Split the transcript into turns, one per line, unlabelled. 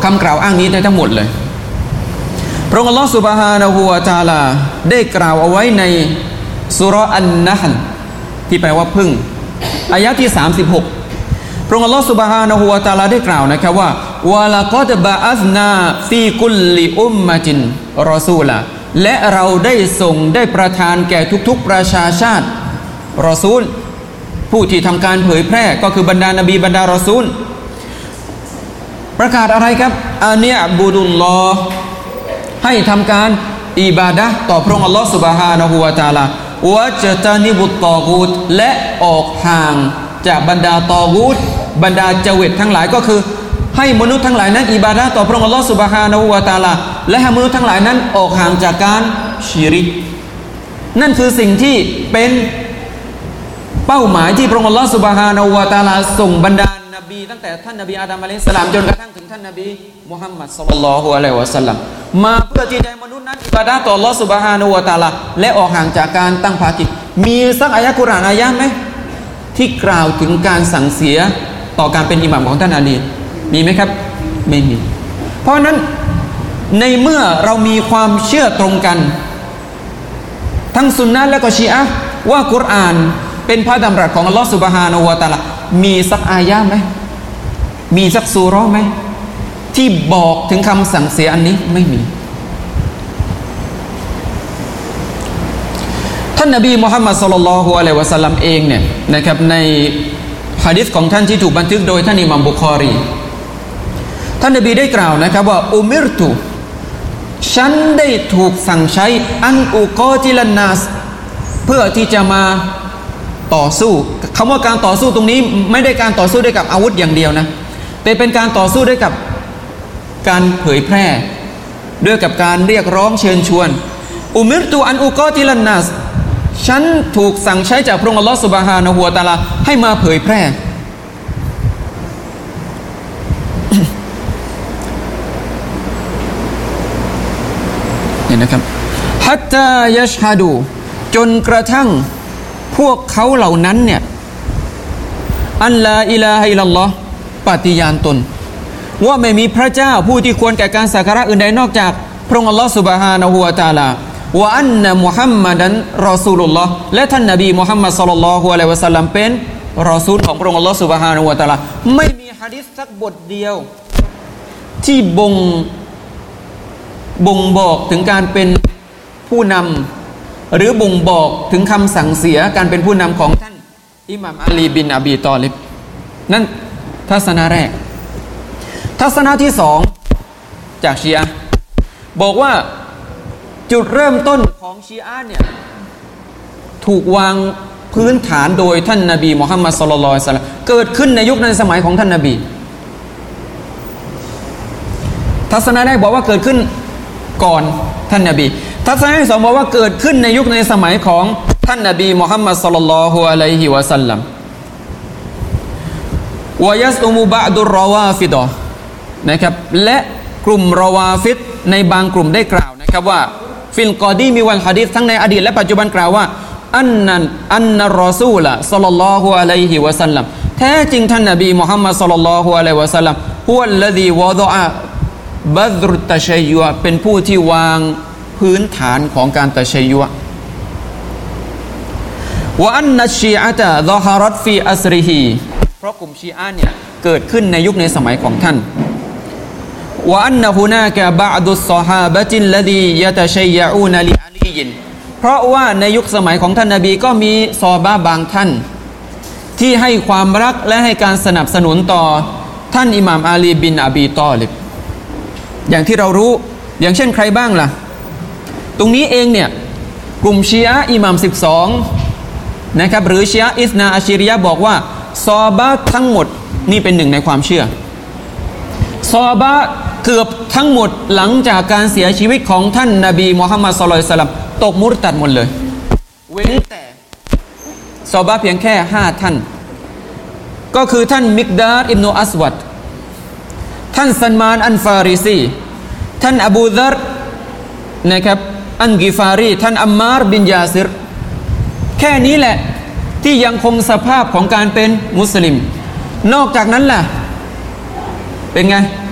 คำกล่าวอ้างนี้ได้ทั้งหมดเลยพระองค์อัลลอฮฺซุบฮานะฮูวะตะอาลาได้กล่าวเอาไว้ในซูเราะห์อันนะห์ลที่แปลว่าพึ่งอายะที่36พระองค์อัลลอฮฺซุบฮานะฮูวะตะอาลาได้กล่าวนะครับว่าวะลากอดบะอัซนาฟีกุลลิอุมมะตินรอซูละและเราได้ส่งได้ประทานแก่ทุกๆประชาชาติรอซูลผู้ที่ทำการเผยแพร่ก็คือบรรดานบีบรรดารอซูลประกาศอะไรครับอานีอ์บุดุลลอฮ์ให้ทำการอิบาดะห์ต่อพระองค์อัลลอฮ์ซุบฮานะฮูวะตะอาลาวะจตานิบุตตอกูตและออกห่างจากบรรดาตอกูตบรรดาเจวิตทั้งหลายก็คือให้มนุษย์ทั้งหลายนั้นอิบาดะห์ต่อพระองค์อัลลอฮ์ซุบฮานะฮูวะตะอาลาและให้มนุษย์ทั้งหลายนั้นออกห่างจากการชิริกนั่นคือสิ่งที่เป็นเป้าหมายที่พระองค์อัลลอฮ์ซุบฮานะฮูวะตะอาลาส่งบรรดานบีตั้งแต่ท่านนบีอาดัมอะลัยฮิสสลามจนกระทั่งถึงท่านนบีมุฮัมมัดศ็อลลัลลอฮุอะลัยฮิวะซัลลัมมาเพื่อที่จะให้มนุษย์นั้นอิบาดะห์ต่ออัลลอฮ์ซุบฮานะฮูวะตะอาลาและออกห่างจากการตั้งภาคีมีสักอายะกุรอานอายะไหมที่กล่าวถึงการสั่งเสียต่อการเป็นอิหม่ามของท่านอาลีมีไหมครับไม่มีเพราะนั้นในเมื่อเรามีความเชื่อตรงกันทั้งซุนนะห์และก็ชีอะห์ว่ากุรอานเป็นพระดำรัสของอัลลอฮฺซุบฮานะฮูวะตะอาลามีสักอายะไหมมีสักซูเราะห์ไหมที่บอกถึงคำสั่งเสียอันนี้ไม่มีท่านนบีมุฮัมมัดศ็อลลัลลอฮุอะลัยฮิวะซัลลัมเองเนี่ยนะครับในหะดีษของท่านที่ถูกบันทึกโดยท่านอิหม่ามบุคอรีท่านนบีได้กล่าวนะครับว่าอุมิรตุฉันได้ถูกสั่งใช้อันอุกอติลันนัสเพื่อที่จะมาต่อสู้คำว่าการต่อสู้ตรงนี้ไม่ได้การต่อสู้ด้วยกับอาวุธอย่างเดียวนะแต่เป็นการต่อสู้ด้วยกับการเผยแพร่ด้วยกับการเรียกร้องเชิญชวนอุมิรตุอันอุกอติลันนัสฉันถูกสั่งใช้จากพระองค์อัลลอฮฺซุบฮานะฮูวะตะอาลาให้มาเผยแพร่นะครับฮัตตายัชฮะดูจนกระทั่งพวกเขาเหล่านั้นเนี่ยอัลลาอิลาฮะอิลลัลลอฮ์ปฏิญาณตนว่าไม่มีพระเจ้าผู้ที่ควรแก่การสักการะอื่นใดนอกจากพระองค์อัลลอฮ์ซุบฮานะฮูวะตะอาลาวะอันนะมุฮัมมัดันรอซูลุลลอฮ์และท่านนบีมุฮัมมัดศ็อลลัลลอฮุอะลัยฮิวะซัลลัมเป็นรอซูลของพระองค์อัลลอฮ์ซุบฮานะฮูวะตะอาลาไม่มีหะดีษสักบทเดียวที่บ่งบอกถึงการเป็นผู้นำหรือบ่งบอกถึงคำสั่งเสียการเป็นผู้นำของท่านอิหม่ามอาลีบินอบีตอลิบนั่นทัศนะแรกทัศนะที่สองจากชีอะห์บอกว่าจุดเริ่มต้นของชีอะห์เนี่ยถูกวางพื้นฐานโดยท่านนบีมุฮัมมัดศ็อลลัลลอฮุอะลัยฮิวะซัลลัมเกิดขึ้นในยุคในสมัยของท่านนบีทัศนะแรกบอกว่าเกิดขึ้นก่อนท่านนบีทัศนะที่สองบอกว่าเกิดขึ้นในยุคในสมัยของท่านนบีมุฮัมมัดศ็อลลัลลอฮุอะลัยฮิวะซัลลัมวะยัซอุมุบะดุรรอวาฟิดะนะครับและกลุ่มรอวาฟิดในบางกลุ่มได้กล่าวนะครับว่าฟิลกอดีมีวัลหะดีษทั้งในอดีตและปัจจุบันกล่าวว่าอันนะรอซูลศ็อลลัลลอฮุอะลัยฮิวะซัลลัมแท้จริงท่านนบีมุฮัมมัดศ็อลลัลลอฮุอะลัยฮิวะซัลลัมฮุวัลลซีวะฎออะบัดรุตตะชัยยุเป็นผู้ที่วางพื้นฐานของการตะชัยยุวะอันนัชชีอะตะซอฮารัตฟีอัสริฮีเพราะกลุ่มชีอะห์เนี่ยเกิดขึ้นในยุคในสมัยของท่านวะอันนะฮุนากะบะอดุศศอฮาบะติลลซียะตะชัยยะอูนลิอาลีเพราะว่าในยุคสมัยของท่านนบีก็มีซอฮาบะห์บางท่านที่ให้ความรักและให้การสนับสนุนต่อท่านอิหม่ามอาลีบินอบีตอลิบอย่างที่เรารู้อย่างเช่นใครบ้างล่ะตรงนี้เองเนี่ยกลุ่มชีอะห์อิหม่าม12นะครับหรือชีอะห์อิสนาอัชริยะห์บอกว่าซอฮาบะห์ทั้งหมดนี่เป็นหนึ่งในความเชื่อซอฮาบะห์เกือบทั้งหมดหลังจากการเสียชีวิตของท่านนบีมุฮัมมัดศ็อลลัลลอฮุอะลัยฮิวะซัลลัมตกมุรตัดหมดเลยเว้นแต่ซอฮาบะห์เพียงแค่5ท่านก็คือท่านมิกดาดอิบนุอัสวัดท่านซัลมานอันฟาริซีท่านอบูซัรนะครับอันกิฟารีท่านอัมมาร์บินยาซิรแค่นี้แหละที่ยังคงสภาพของการเป็นมุสลิมนอกจากนั้นล่ะเป็นไง